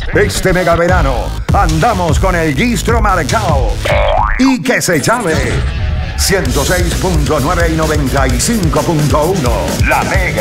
Este mega verano andamos con el Gistro marcao. Y que se llame 106.9 y 95.1. La Mega.